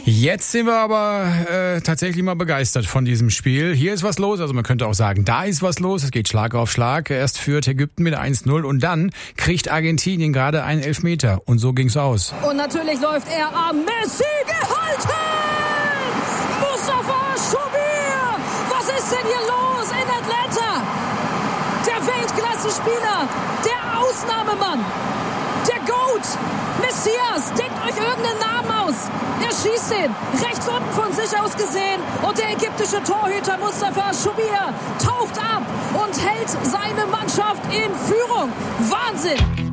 Jetzt sind wir aber tatsächlich mal begeistert von diesem Spiel. Hier ist was los, also man könnte auch sagen, da ist was los. Es geht Schlag auf Schlag. Erst führt Ägypten mit 1-0 und dann kriegt Argentinien gerade einen Elfmeter. Und so ging's aus. Und natürlich läuft er am Messi gehalten! Mustafa Shubir! Was ist denn hier los in Atlanta? Der Weltklasse-Spieler, der Ausnahmemann, der GOAT, Messias, denkt euch irgendeinen Namen aus. Er schießt ihn, rechts unten von sich aus gesehen. Und der ägyptische Torhüter Mustafa Shubir taucht ab und hält seine Mannschaft in Führung. Wahnsinn!